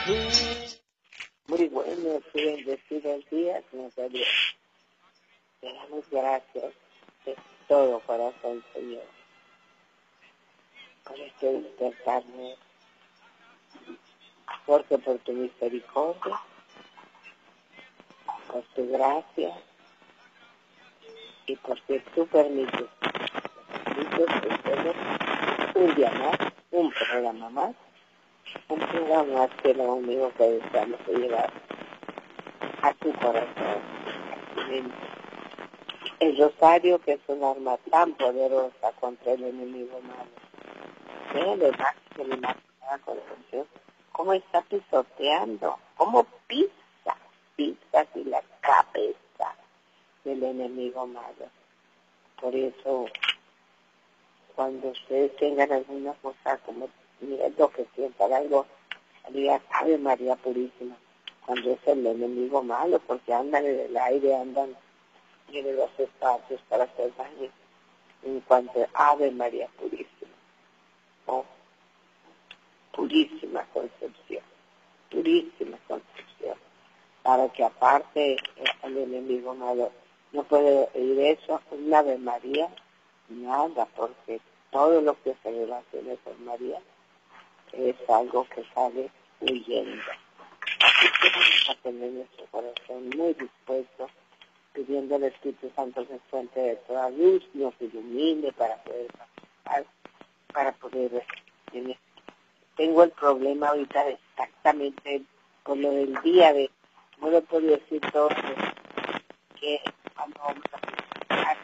Muy buenos y bendecidos días, nosotros te damos gracias de todo corazón, Señor, por este despertarme, porque por tu misericordia, por tu gracia y porque tú permites que estemos un día más, un programa más que lo único que deseamos es llegar a tu corazón, a tu mente. El rosario, que es un arma tan poderosa contra el enemigo malo. Vean además que el Inmaculada Concepción, cómo está pisoteando, cómo pisa así la cabeza del enemigo malo. Por eso, cuando ustedes tengan alguna cosa como miedo, que sientan algo, digan Ave María Purísima, cuando es el enemigo malo, porque andan en el aire, andan en los espacios para hacer daño. En cuanto a Ave María Purísima, oh, purísima Concepción, para que aparte el enemigo malo no puede oír eso, un Ave María, nada, porque todo lo que se relaciona con María es algo que sale huyendo. Así que vamos a tener nuestro corazón muy dispuesto, pidiendo al Espíritu Santo que es fuente de toda luz, nos ilumine para poder participar, para poder tener. Tengo el problema ahorita exactamente con lo del día de, no lo puedo decir todo, que cuando vamos a participar,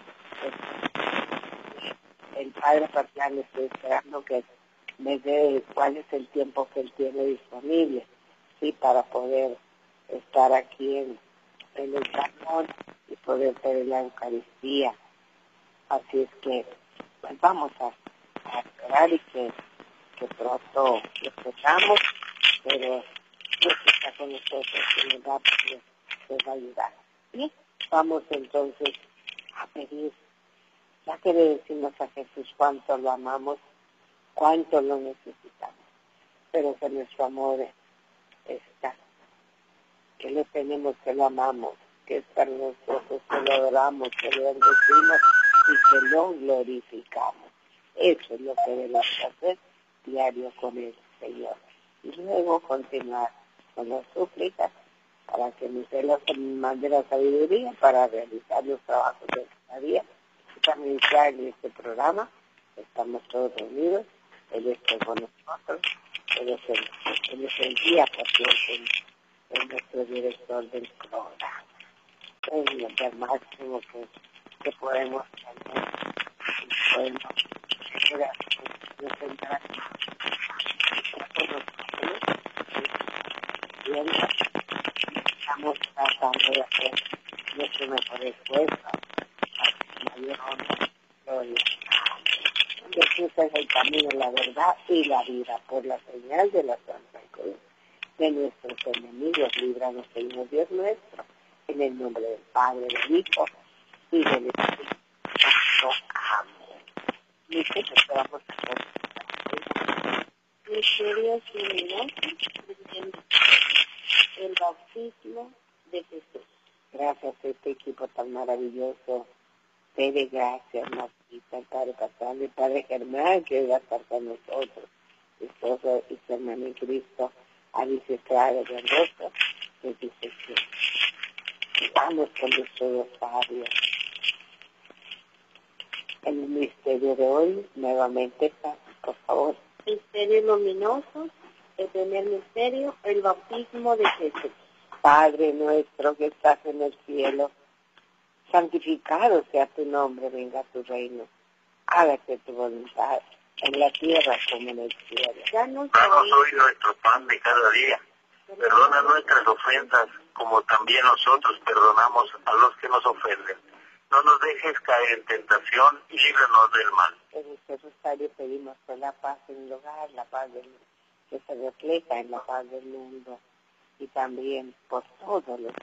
el Padre Patriarca, estoy esperando que me dé cuál es el tiempo que él tiene disponible, sí, para poder estar aquí en el salón y poder tener la Eucaristía. Así es que pues vamos a esperar y que pronto lo tengamos, pero Dios está con nosotros y nos va a ayudar. Bien, vamos entonces a pedir, ya que le decimos a Jesús cuánto lo amamos, cuánto lo necesitamos, pero que nuestro amor está, que le tenemos, que lo amamos, que es para nosotros, que lo adoramos, que lo bendecimos y que lo glorificamos. Eso es lo que debemos hacer diario con el Señor. Y luego continuar con las súplicas para que nos mande la sabiduría para realizar los trabajos de cada día. Y también ya en este programa estamos todos reunidos, Él está con nosotros, Él es el guía, porque es nuestro director del programa. Es lo máximo que podemos tener, podemos presentar estamos tratando de hacer nuestro mejor esfuerzo, mayor honor, gloria. Jesús es el camino, la verdad y la vida, por la señal de la Santa Cruz. De nuestros enemigos, líbranos, Señor Dios nuestro, en el nombre del Padre, del Hijo y del Espíritu Santo. Amén. Y que nos vamos a hacer misterios luminosos, el bautismo de Jesús. Gracias a este equipo tan maravilloso. Dele gracias, Martita, el Padre Pascal, el Padre Germán, que va a estar con nosotros, mi esposo y su hermano en Cristo, Alicia Estrada de Rosa, que dice que vamos con nuestro rosario. El misterio de hoy, nuevamente, por favor. Misterio luminoso, el primer misterio, el bautismo de Jesús. Padre nuestro que estás en el cielo, santificado sea tu nombre, venga tu reino. Hágase tu voluntad, en la tierra como en el cielo. Danos hoy nuestro pan de cada día. Perdona nuestras ofensas, como también nosotros perdonamos a los que nos ofenden. No nos dejes caer en tentación y líbranos del mal. En este rosario pedimos por la paz en el hogar, la paz que se refleja en la paz del mundo, y también por todos los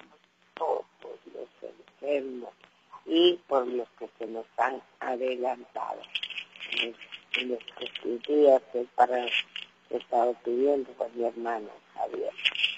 enfermos, y por los que se nos han adelantado en estos días para he estado pidiendo con mi hermano Javier.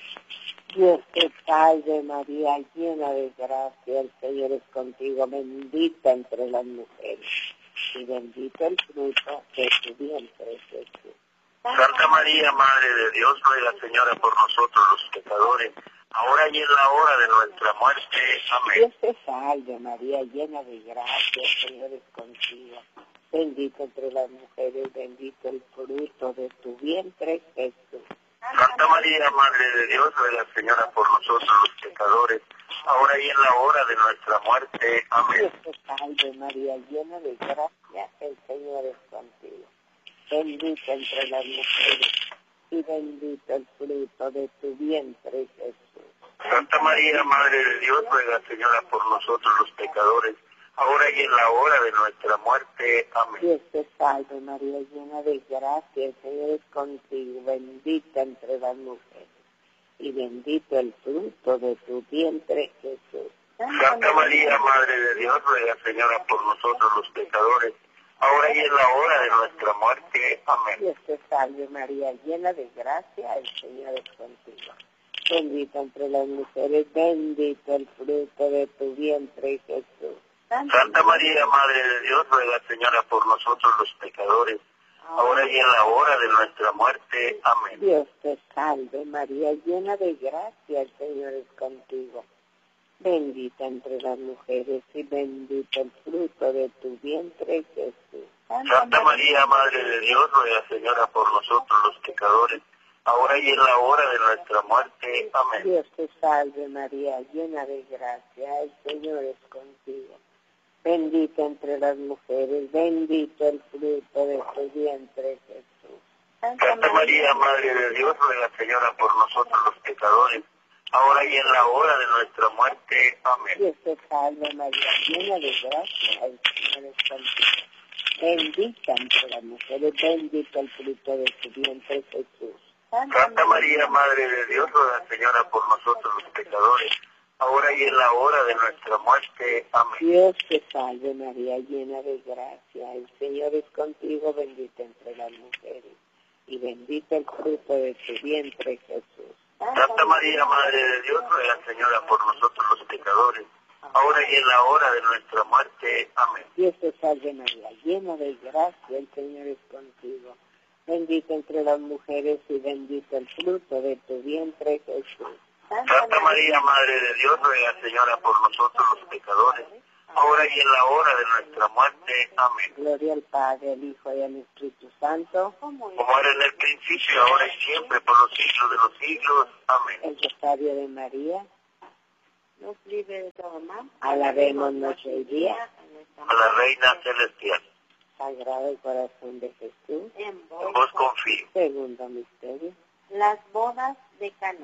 Dios te salve María, llena de gracia, el Señor es contigo, bendita entre las mujeres, y bendito el fruto de tu vientre, Jesús. Santa María, Madre de Dios, ruega, Señora, por nosotros los pecadores, ahora y en la hora de nuestra muerte. Amén. Dios te salve María, llena de gracia, el Señor es contigo, bendita entre las mujeres, bendito el fruto de tu vientre, Jesús. Santa María, Madre de Dios, ruega, Señora, por nosotros los pecadores, ahora y en la hora de nuestra muerte. Amén. Dios te salve María, llena de gracia, el Señor es contigo. Bendita entre las mujeres, y bendito el fruto de tu vientre, Jesús. Santa María, Madre de Dios, ruega, Señora, por nosotros los pecadores, ahora y en la hora de nuestra muerte. Amén. Dios te salve María, llena de gracia, el Señor es contigo, bendita entre las mujeres, y bendito el fruto de tu vientre, Jesús. Santa María, Madre de Dios, ruega, Señora, por nosotros los pecadores, ahora y en la hora de nuestra muerte. Amén. Dios te salve María, llena de gracia, el Señor es contigo. Bendita entre las mujeres, bendito el fruto de tu vientre, Jesús. Santa María, Madre de Dios, ruega, Señora, por nosotros los pecadores, ahora y en la hora de nuestra muerte. Amén. Dios te salve María, llena de gracia, el Señor es contigo. Bendita entre las mujeres y bendito el fruto de tu vientre, Jesús. Santa María, Madre de Dios, ruega, Señora, por nosotros los pecadores, ahora y en la hora de nuestra muerte. Amén. Dios te salve María, llena de gracia, el Señor es contigo. Bendita entre las mujeres, bendito el fruto de tu vientre, Jesús. Santa María, Madre de Dios, ruega, Señora, por nosotros los pecadores, ahora y en la hora de nuestra muerte. Amén. Dios te salve María, llena de gracia, el Señor es contigo. Bendita entre las mujeres, bendito el fruto de tu vientre, Jesús. Santa María, Madre de Dios, ruega, Señora, por nosotros los pecadores, ahora y en la hora de nuestra muerte. Amén. Dios te salve María, llena de gracia, el Señor es contigo, bendita entre las mujeres, y bendito el fruto de tu vientre, Jesús. Santa María, Madre de Dios, ruega, Señora, por nosotros los pecadores, ahora y en la hora de nuestra muerte. Amén. Dios te salve María, llena de gracia, el Señor es contigo, bendita entre las mujeres, y bendito el fruto de tu vientre, Jesús. Santa María, Madre de Dios, ruega, Señora, por nosotros los pecadores, ahora y en la hora de nuestra muerte. Amén. Gloria al Padre, al Hijo y al Espíritu Santo, Como era en el principio, ahora y siempre, por los siglos de los siglos. Amén. el rosario de María, nos libre de todo mal. Alabemos hoy día A la Reina Celestial, Sagrado Corazón de Jesús. en vos confío. Segundo misterio, Las bodas de Cana.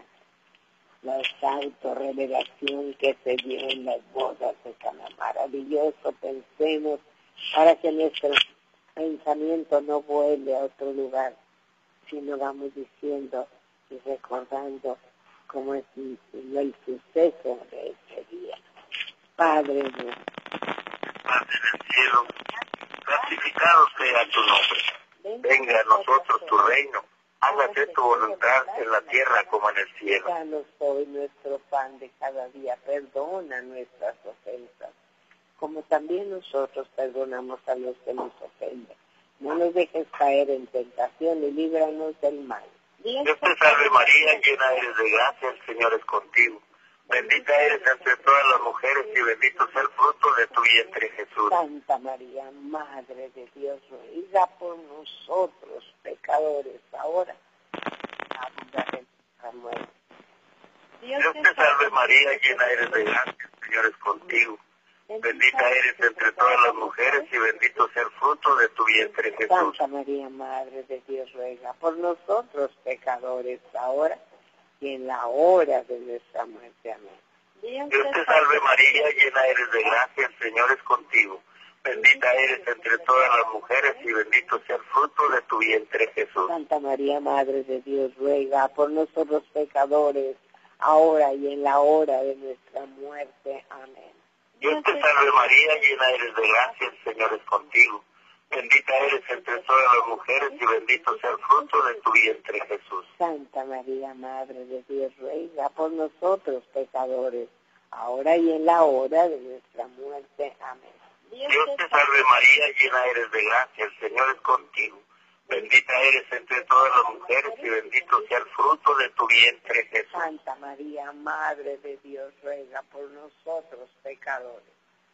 la autorrevelación que se dio en las bodas de Cana. Maravilloso, pensemos, para que nuestro pensamiento no vuele a otro lugar, sino vamos diciendo y recordando cómo es el suceso de ese día. Padre nuestro, Padre del cielo, santificado sea tu nombre. Venga a nosotros tu reino. Hágase tu voluntad en la tierra como en el cielo. danos hoy nuestro pan de cada día, perdona nuestras ofensas, como también nosotros perdonamos a los que nos ofenden. No nos dejes caer en tentación y líbranos del mal. Dios te salve María, llena eres de gracia, el Señor es contigo. Bendita eres entre todas las mujeres y bendito sea el fruto de tu vientre, Jesús. Santa María, Madre de Dios, ruega por nosotros pecadores, ahora a la hora de nuestra muerte. Dios te salve María, llena eres de gracia, el Señor es contigo. Bendita eres entre todas las mujeres y bendito sea el fruto de tu vientre, Jesús. Santa María, Madre de Dios, ruega por nosotros pecadores, ahora y en la hora de nuestra muerte. Amén. Dios te salve María, llena eres de gracia, el Señor es contigo. Bendita eres entre todas las mujeres y bendito sea el fruto de tu vientre, Jesús. Santa María, Madre de Dios, ruega por nosotros pecadores, ahora y en la hora de nuestra muerte. Amén. Dios te salve María, llena eres de gracia, el Señor es contigo. Bendita eres entre todas las mujeres y bendito sea el fruto de tu vientre, Jesús. Santa María, Madre de Dios, ruega por nosotros pecadores, ahora y en la hora de nuestra muerte. Amén. Dios te salve María, llena eres de gracia, el Señor es contigo. Bendita eres entre todas las mujeres y bendito sea el fruto de tu vientre, Jesús. Santa María, Madre de Dios, ruega por nosotros pecadores,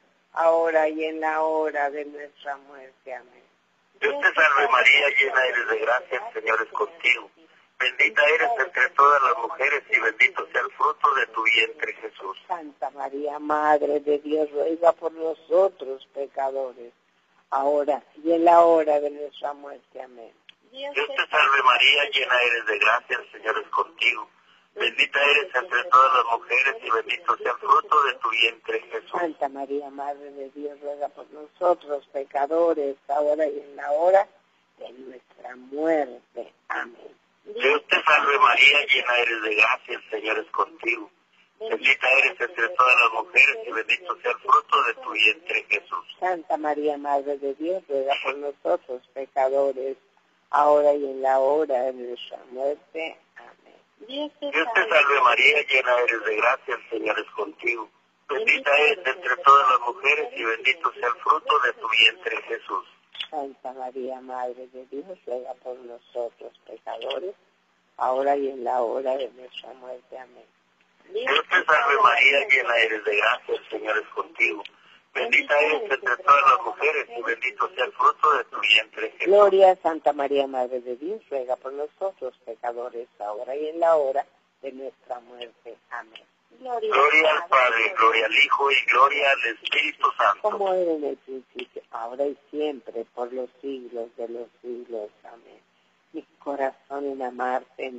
ahora y en la hora de nuestra muerte. Amén. Dios te salve María, llena eres de gracia, el Señor es contigo. Bendita eres entre todas las mujeres y bendito sea el fruto de tu vientre, Jesús. Santa María, Madre de Dios, ruega por nosotros pecadores, ahora y en la hora de nuestra muerte. Amén. Dios te salve María, llena eres de gracia, el Señor es contigo. Bendita eres entre todas las mujeres y bendito sea el fruto de tu vientre, Jesús. Santa María, Madre de Dios, ruega por nosotros pecadores, ahora y en la hora de nuestra muerte. Amén. Dios te salve María, llena eres de gracia, el Señor es contigo. Bendita eres entre todas las mujeres y bendito sea el fruto de tu vientre, Jesús. Santa María, Madre de Dios, ruega por nosotros pecadores, ahora y en la hora de nuestra muerte. Amén. Dios te salve María, llena eres de gracia, el Señor es contigo. Bendita eres entre todas las mujeres y bendito sea el fruto de tu vientre, Jesús. Santa María, Madre de Dios, ruega por nosotros pecadores, ahora y en la hora de nuestra muerte. Amén. Dios te salve María, llena eres de gracia, el Señor es contigo. Bendita eres entre todas las mujeres y bendito sea el fruto de tu vientre, Jesús. Gloria a Santa María, Madre de Dios, ruega por nosotros pecadores, ahora y en la hora de nuestra muerte. Amén. Gloria al Padre, gloria al Hijo y gloria al Espíritu Santo. Como era en el principio, ahora y siempre, por los siglos de los siglos. Amén. Mi corazón en amarte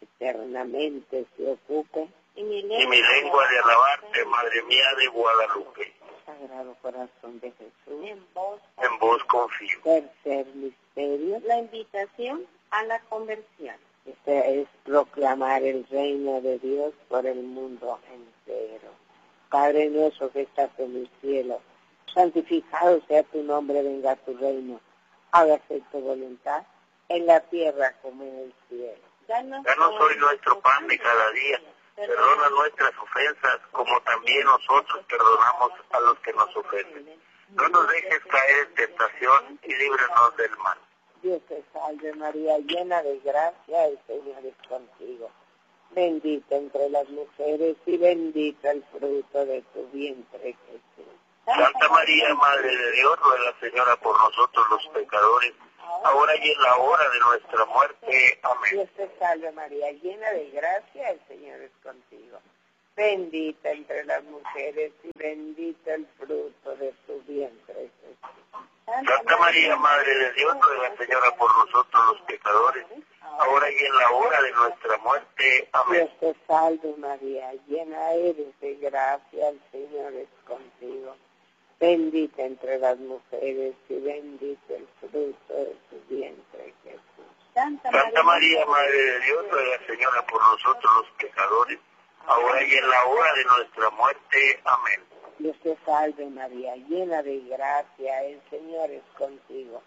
eternamente se ocupe, y mi lengua de alabarte, Madre mía de Guadalupe. Sagrado Corazón de Jesús, En vos confío. Tercer misterio, La invitación a la conversión. este es proclamar el reino de Dios por el mundo entero. Padre nuestro que estás en el cielo, santificado sea tu nombre, venga tu reino. Hágase tu voluntad en la tierra como en el cielo. Danos hoy nuestro pan de cada día. Perdona nuestras ofensas, como también nosotros perdonamos a los que nos ofenden. No nos dejes caer en tentación y líbranos del mal. Dios te salve María, llena de gracia, el Señor es contigo. Bendita entre las mujeres y bendito el fruto de tu vientre, Jesús. Santa María, Madre de Dios, ruega Señora por nosotros los pecadores, ahora y en la hora de nuestra muerte. Amén. Dios te salve María, llena de gracia, el Señor es contigo. Bendita entre las mujeres y bendito el fruto de tu vientre, Jesús. Santa María, Madre de Dios, ruega Señora por nosotros los pecadores, ahora y en la hora de nuestra muerte. Amén. Dios te salve María, llena eres de gracia, el Señor es contigo. Bendita entre las mujeres y bendito el fruto de tu vientre, Jesús. Santa María, Madre de Dios, ruega Señora por nosotros los pecadores, ahora y en la hora de nuestra muerte. Amén. Dios te salve María, llena de gracia, el Señor es contigo.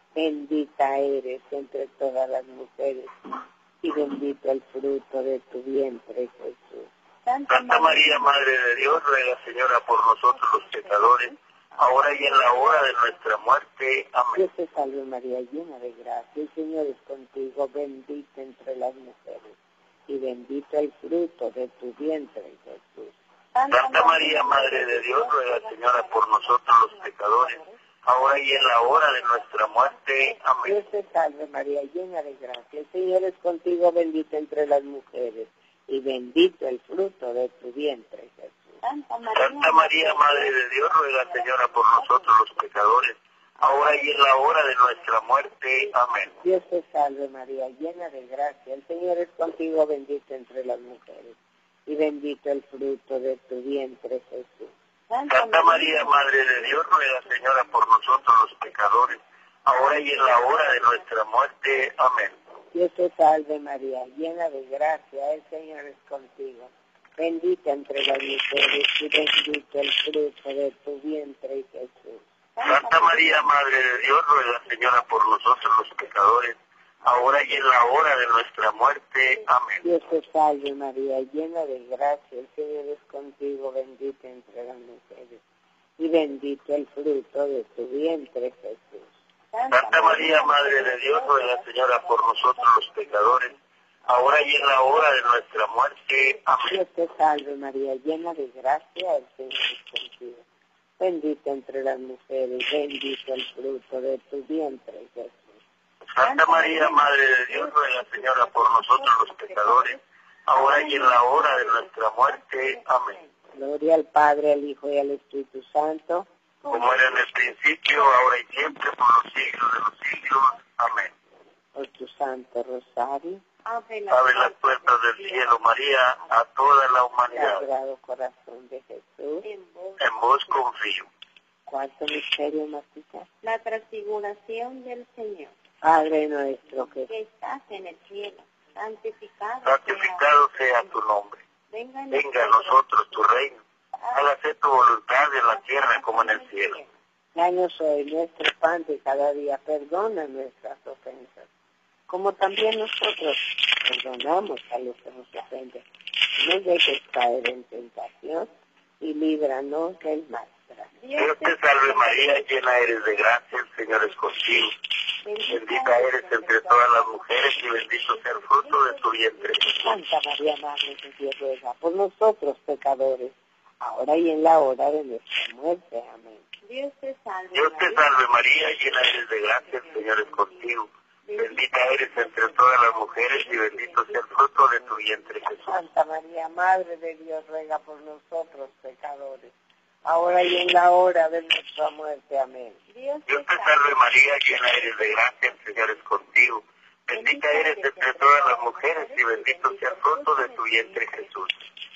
Bendita eres entre todas las mujeres y bendito el fruto de tu vientre, Jesús. Santa María, Madre de Dios, ruega Señora por nosotros los pecadores, ahora y en la hora de nuestra muerte. Amén. Dios te salve María, llena de gracia, el Señor es contigo, bendita entre las mujeres y bendito el fruto de tu vientre, Jesús. Santa María, Madre de Dios, ruega Señora por nosotros los pecadores, ahora y en la hora de nuestra muerte. Amén. Dios te salve María, llena de gracia, el Señor es contigo, bendita entre las mujeres y bendito el fruto de tu vientre, Jesús. Santa María, Madre de Dios, ruega Señora por nosotros los pecadores, ahora y en la hora de nuestra muerte. Amén. Dios te salve María, llena de gracia, el Señor es contigo, bendita entre las mujeres y bendito el fruto de tu vientre, Jesús. Santa María, Madre de Dios, ruega Señora por nosotros los pecadores, ahora y en la hora de nuestra muerte. Amén. Dios te salve María, llena de gracia, el Señor es contigo. Bendita entre las mujeres y bendito el fruto de tu vientre, Jesús. Santa María, Madre de Dios, ruega, Señora, por nosotros los pecadores, ahora y en la hora de nuestra muerte. Amén. Dios te salve María, llena de gracia, el Señor es contigo, bendita entre las mujeres, y bendito el fruto de tu vientre, Jesús. Santa María, Madre de Dios, ruega, Señora, por nosotros los pecadores, ahora y en la hora de nuestra muerte. Amén. Dios te salve María, llena de gracia, el Señor es contigo. Bendita entre las mujeres, bendito el fruto de tu vientre, Jesús. Santa María, Madre de Dios, ruega, Señora, por nosotros los pecadores, ahora y en la hora de nuestra muerte. Amén. Gloria al Padre, al Hijo y al Espíritu Santo. Como era en el principio, ahora y siempre, por los siglos de los siglos. Amén. Por tu santo rosario, Abre Abre las puertas del cielo, María, a toda la humanidad. Sagrado Corazón de Jesús. En vos confío. Cuarto misterio, Matita. la transfiguración del Señor, Padre nuestro que que estás en el cielo, santificado Santificado sea tu nombre. venga Venga a nosotros tu reino. Hágase tu voluntad en la tierra como en el cielo. danos hoy nuestro pan de cada día, perdona nuestras ofensas, como también nosotros perdonamos a los que nos ofenden. No nos dejes caer en tentación y líbranos del mal. Gracias. Dios te salve María, llena eres de gracia, el Señor es contigo. Bendita eres entre todas las mujeres y bendito sea el fruto de tu vientre. Santa María, Madre de Dios, ruega por nosotros pecadores, ahora y en la hora de nuestra muerte. Amén. Dios te salve, Dios te salve María, llena eres de gracia, el Señor es contigo. Bendita eres entre todas las mujeres y bendito sea el fruto de tu vientre, Jesús. Santa María, Madre de Dios, ruega por nosotros pecadores, ahora y en la hora de nuestra muerte. Amén. Dios Dios te salve María, llena eres de gracia, el Señor es contigo. Bendita eres entre todas las mujeres y bendito sea el fruto de tu vientre, Jesús.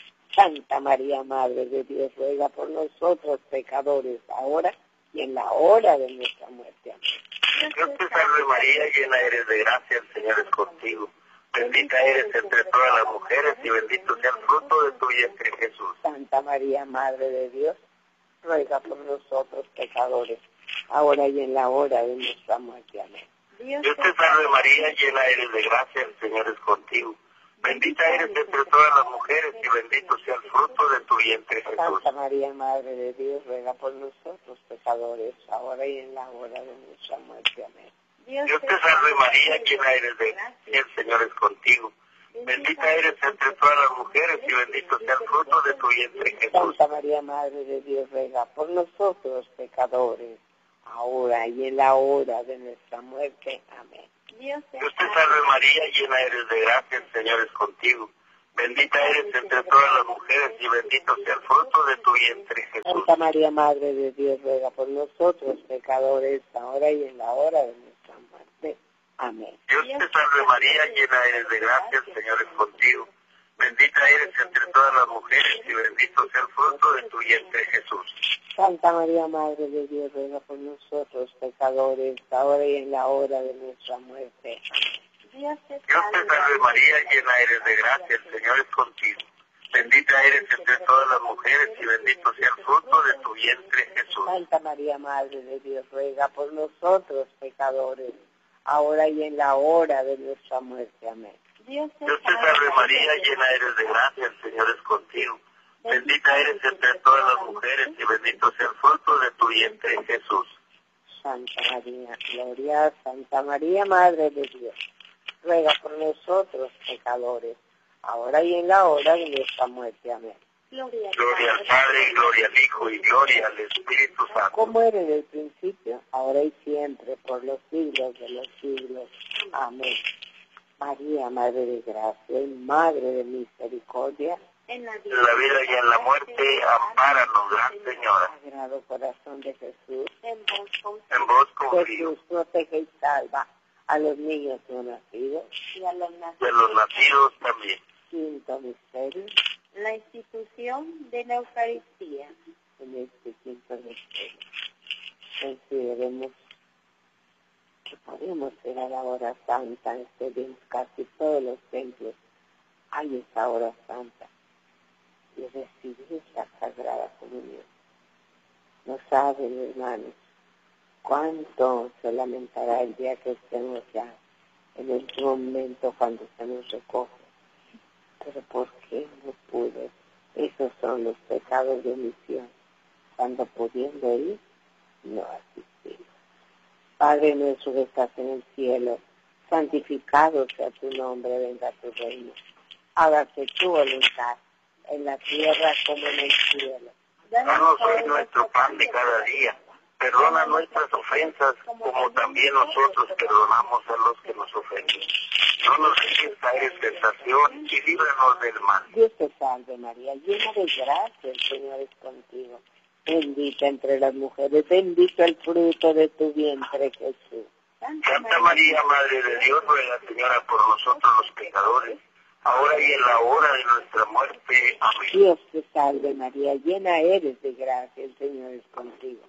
Santa María, Madre de Dios, ruega por nosotros pecadores, ahora y en la hora de nuestra muerte. Amén. Dios te salve María, llena eres de gracia, el Señor es contigo. Bendita eres entre todas las mujeres y bendito sea el fruto de tu vientre, Jesús. Santa María, Madre de Dios, ruega por nosotros pecadores, ahora y en la hora de nuestra muerte. Amén. Dios te salve María, llena eres de gracia, el Señor es contigo. Bendita eres entre todas las mujeres y bendito sea el fruto de tu vientre, Jesús. Santa María, Madre de Dios, ruega por nosotros pecadores, ahora y en la hora de nuestra muerte. Amén. Dios te salve María, llena eres de gracia, el Señor es contigo. Bendita eres entre todas las mujeres y bendito sea el fruto de tu vientre, Jesús. Santa María, Madre de Dios, ruega por nosotros pecadores, ahora y en la hora de nuestra muerte. Amén. Dios te salve María, llena eres de gracia, el Señor es contigo. Bendita eres entre todas las mujeres y bendito sea el fruto de tu vientre, Jesús. Santa María, Madre de Dios, ruega por nosotros pecadores, ahora y en la hora de nuestra muerte. Amén. Dios te salve María, llena eres de gracia, el Señor es contigo. Bendita eres entre todas las mujeres y bendito sea el fruto de tu vientre, Jesús. Santa María, Madre de Dios, ruega por nosotros pecadores, ahora y en la hora de nuestra muerte. Dios te salve María, llena eres de gracia, el Señor es contigo. Bendita eres entre todas las mujeres y bendito sea el fruto de tu vientre, Jesús. Santa María, Madre de Dios, ruega por nosotros pecadores, ahora y en la hora de nuestra muerte. Amén. Dios te salve María, llena eres de gracia, el Señor es contigo. Bendita eres entre todas las mujeres y bendito sea el fruto de tu vientre, Jesús. Santa María, Gloria, Santa María, Madre de Dios, ruega por nosotros pecadores, ahora y en la hora de nuestra muerte. Amén. Gloria al Padre, gloria al Hijo y gloria al Espíritu Santo. Como era en el principio, ahora y siempre, por los siglos de los siglos. Amén. María, Madre de Gracia y Madre de Misericordia, en la En la vida y en la muerte, ampáranos, Gran Señora. Sagrado Corazón de Jesús, En vos confío. Jesús protege y salva a los niños no nacidos y a los De nacidos. los nacidos también. Quinto misterio, La institución de la Eucaristía. en este quinto misterio consideremos que podemos ir a la hora santa. En casi todos los templos hay esta hora santa y recibir la Sagrada Comunión. No saben, hermanos, ¿Cuánto se lamentará el día que estemos ya en el momento cuando se nos recoge? Pero ¿por qué no pude? Esos son los pecados de omisión. Cuando pudiendo ir, no asistir. Padre nuestro que estás en el cielo, santificado sea tu nombre, venga tu reino. Hágase tu voluntad, en la tierra como en el cielo. Danos hoy nuestro pan de cada día. Perdona nuestras ofensas, como también nosotros perdonamos a los que nos ofenden. No nos dejes caer en tentación y líbranos del mal. Dios te salve María, llena de gracia, el Señor es contigo. Bendita entre las mujeres, bendito el fruto de tu vientre, Jesús. Santa María, Madre de Dios, ruega, Señora, por nosotros los pecadores, ahora y en la hora de nuestra muerte. Amén. Dios te salve María, llena eres de gracia, el Señor es contigo.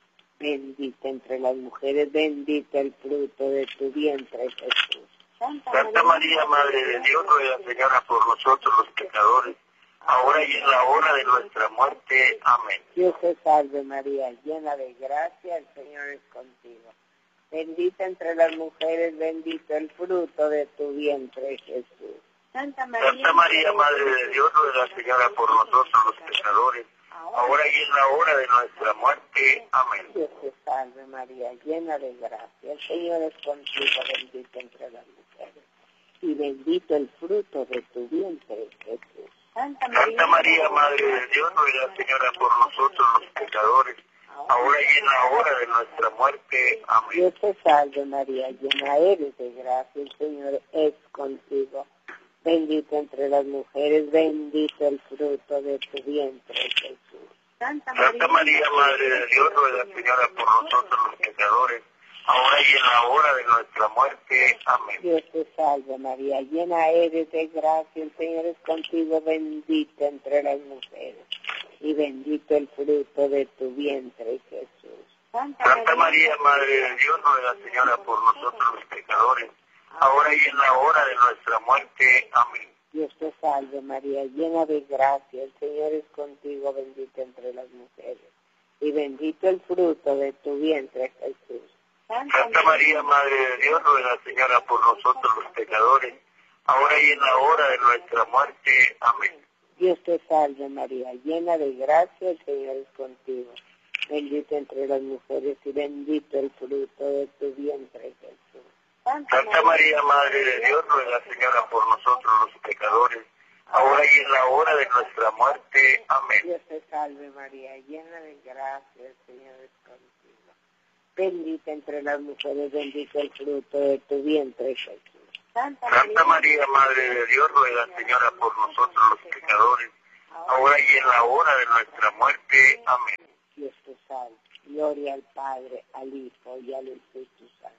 Bendita entre las mujeres, bendito el fruto de tu vientre, Jesús. Santa María, Madre de Dios, ruega, Señora, por nosotros los pecadores, ahora y en la hora de nuestra muerte. Amén. Dios te salve María, llena de gracia, el Señor es contigo. Bendita entre las mujeres, bendito el fruto de tu vientre, Jesús. Santa María, Madre de Dios, ruega, Señora, por nosotros los pecadores, ahora y en la hora de nuestra muerte. Amén. Dios te salve María, llena de gracia, el Señor es contigo, bendita entre las mujeres, y bendito el fruto de tu vientre, Jesús. Santa María, Madre de Dios, ruega, Señora, por nosotros los pecadores, ahora y en la hora de nuestra muerte. Amén. Dios te salve María, llena eres de gracia, el Señor es contigo. Bendita entre las mujeres, bendito el fruto de tu vientre, Jesús. Santa María, Madre de Dios, ruega, Señora, por nosotros los pecadores, ahora y en la hora de nuestra muerte. Amén. Dios te salve María, llena eres de gracia, el Señor es contigo, bendita entre las mujeres, y bendito el fruto de tu vientre, Jesús. Santa María, Madre de Dios, ruega, Señora, por nosotros los pecadores, ahora y en la hora de nuestra muerte. Amén. Dios te salve María, llena de gracia, el Señor es contigo, bendita entre las mujeres, y bendito el fruto de tu vientre, Jesús. Santa María, Madre de Dios, ruega, Señora, por nosotros los pecadores, ahora y en la hora de nuestra muerte. Amén. Dios te salve María, llena de gracia, el Señor es contigo, bendita entre las mujeres, y bendito el fruto de tu vientre, Jesús. Santa María, Madre de Dios, ruega, Señora, por nosotros los pecadores, ahora y en la hora de nuestra muerte. Amén. Dios te salve María, llena de gracia, el Señor es contigo. Bendita entre las mujeres, bendito el fruto de tu vientre, Jesús. Santa María, Madre de Dios, ruega, Señora, por nosotros los pecadores, ahora y en la hora de nuestra muerte. Amén. Dios te salve. Gloria al Padre, al Hijo y al Espíritu Santo.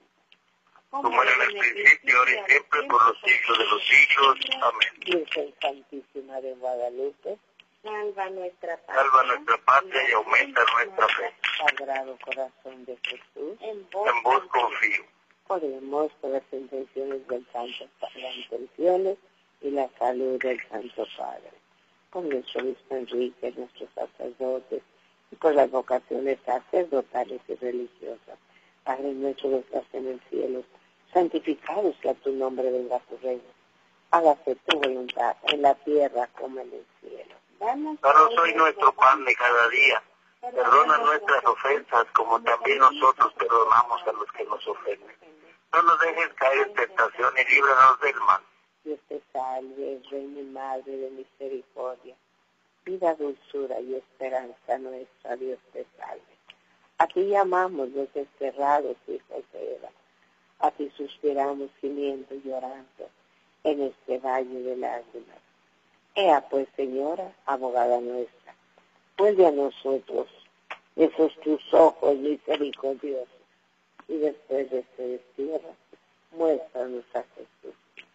Como era en el principio, ahora y siempre, por los siglos de los siglos. Amén. Virgen Santísima de Guadalupe, Salva nuestra paz. Salva nuestra patria y aumenta nuestra fe. Sagrado Corazón de Jesús, En En vos confío. oremos por las intenciones del Santo Padre, las intenciones y la salud del Santo Padre. Con nuestro obispo Enrique, nuestros sacerdotes, y con las vocaciones sacerdotales y religiosas. Padre nuestro que estás en el cielo, santificado sea tu nombre, venga tu reino. Hágase tu voluntad en la tierra como en el cielo. Danos hoy nuestro pan de cada día. Perdona nuestras ofensas, como también nosotros perdonamos a los que nos ofenden. No nos dejes caer en tentación y líbranos del mal. Dios te salve, Reina y Madre de misericordia, vida, dulzura y esperanza nuestra, Dios te salve. A ti llamamos los desterrados hijos de Eva, a ti suspiramos gimiendo y llorando en este valle de lágrimas. Ea pues, Señora, abogada nuestra, vuelve a nosotros esos tus ojos misericordiosos, y después de este destierro, muéstranos a Jesús,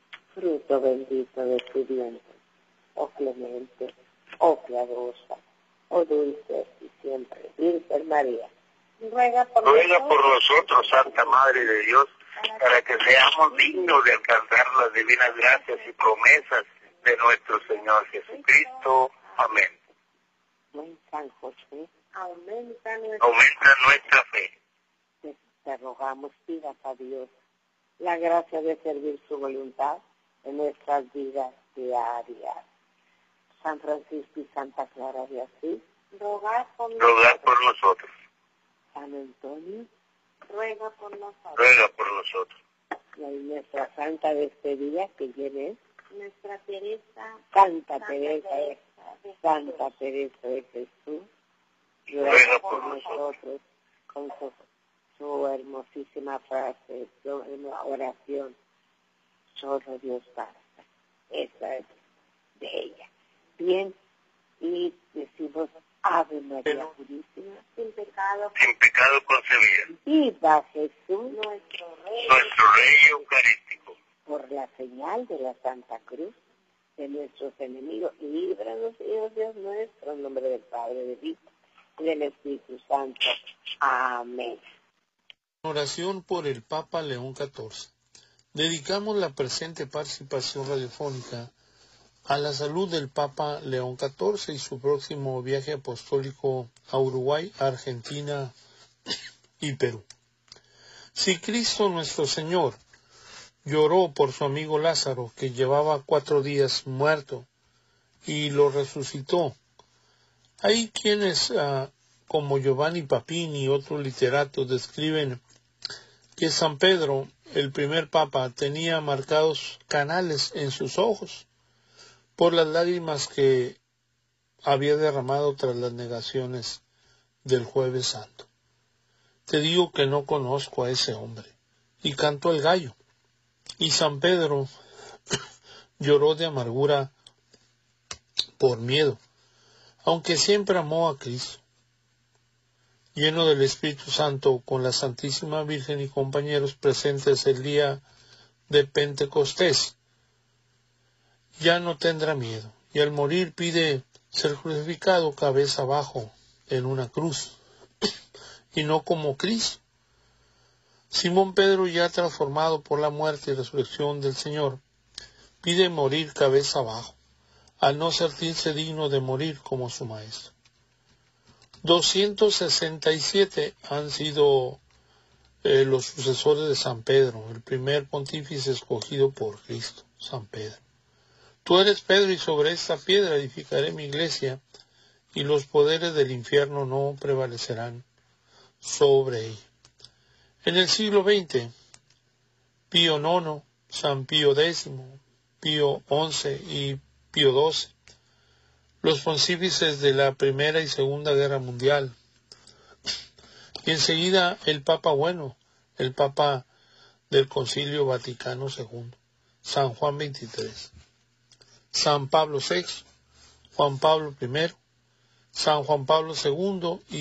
fruto bendito de tu vientre, oh clemente, oh piadosa, oh dulce y siempre Virgen María. Ruega por nosotros, Santa Madre de Dios, para que seamos dignos de alcanzar las divinas gracias y promesas de nuestro Señor Jesucristo. Amén. Buen San José, aumenta Aumenta nuestra fe. te te rogamos, pidas a Dios la gracia de servir su voluntad en nuestras vidas diarias. San Francisco y Santa Clara de Asís, Rogar por nosotros. San Antonio, ruega por nosotros. Ruega por nosotros. y en nuestra santa despedida, que quién es Nuestra Teresa, Santa Teresa de Jesús, ruega por nosotros con su hermosísima frase, su oración, solo Dios basta. Esa es de ella. Bien, y decimos Ave María Purísima, sin pecado concebida. viva Jesús, nuestro Rey, Nuestro Rey Eucarístico. por la señal de la Santa Cruz de nuestros enemigos, líbranos, Dios nuestro, en nombre del Padre, del Hijo y del Espíritu Santo. Amén. Oración por el Papa León XIV. Dedicamos la presente participación radiofónica a la salud del Papa León XIV y su próximo viaje apostólico a Uruguay, Argentina y Perú. Si Cristo nuestro Señor lloró por su amigo Lázaro, que llevaba 4 días muerto, y lo resucitó, hay quienes, como Giovanni Papini y otros literatos, describen que San Pedro, el primer papa, tenía marcados canales en sus ojos por las lágrimas que había derramado tras las negaciones del Jueves Santo. Te digo que no conozco a ese hombre. Y cantó el gallo. Y San Pedro lloró de amargura por miedo, aunque siempre amó a Cristo. Lleno del Espíritu Santo, con la Santísima Virgen y compañeros presentes el día de Pentecostés, ya no tendrá miedo, y al morir pide ser crucificado cabeza abajo en una cruz, y no como Cristo. Simón Pedro, ya transformado por la muerte y resurrección del Señor, pide morir cabeza abajo, al no sentirse digno de morir como su Maestro. 267 han sido los sucesores de San Pedro, el primer pontífice escogido por Cristo, San Pedro. Tú eres Pedro, y sobre esta piedra edificaré mi iglesia, y los poderes del infierno no prevalecerán sobre ella. En el siglo XX, Pío IX, San Pío X, Pío XI y Pío XII, los pontífices de la Primera y Segunda Guerra Mundial, y enseguida el Papa Bueno, el Papa del Concilio Vaticano II, San Juan XXIII, San Pablo VI, Juan Pablo I, San Juan Pablo II y